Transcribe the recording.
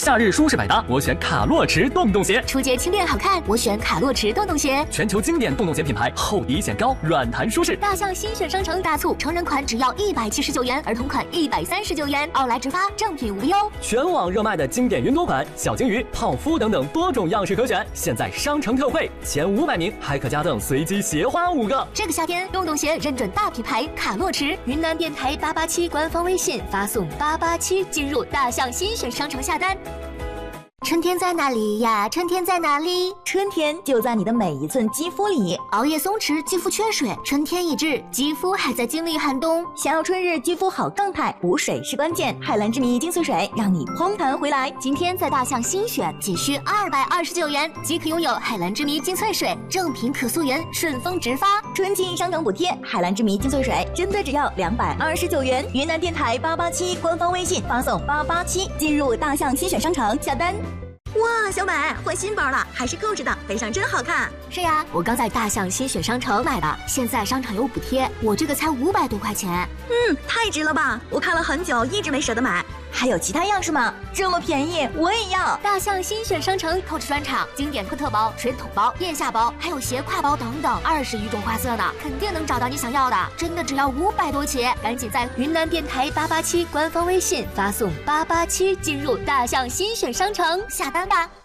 夏日舒适百搭，我选卡洛驰洞洞鞋。 出街轻便好看，我选卡洛驰洞洞鞋。 全球经典洞洞鞋品牌，厚底显高，软弹舒适。 大象新选商城大促，成人款只要179元，儿童款139元，奥莱直发，正品无忧。 全网热卖的经典云朵款、小鲸鱼、泡芙等等多种样式可选，现在商城特惠，前500名还可加赠随机鞋花5个。 这个夏天，洞洞鞋认准大品牌卡洛驰，云南电台887官方微信发送887进入大象新选商城下单。春天在哪里呀？春天在哪里？ 春天就在你的每一寸肌肤里。 熬夜松弛，肌肤缺水，春天已至，肌肤还在经历寒冬。 想要春日肌肤好状态，补水是关键。海蓝之谜精粹水让你嘭弹回来。 今天在大象新选，仅需229元即可拥有海蓝之谜精粹水，正品可溯源，顺丰直发。 春季商城补贴，海蓝之谜精粹水真的只要229元。云南电台887官方微信发送887进入大象新选商城下单。哇，小美换新包了，还是购置的，背上真好看。 是呀，我刚在大象新选商城买的，现在商场有补贴，我这个才500多块钱。 太值了吧！我看了很久，一直没舍得买。还有其他样式吗？这么便宜，我也要！ 大象新选商城购置专场，经典托特包、水桶包、腋下包，还有斜挎包等等，20余种花色呢，肯定能找到你想要的。真的只要500多起，赶紧在云南电台887官方微信发送887进入大象新选商城下单吧。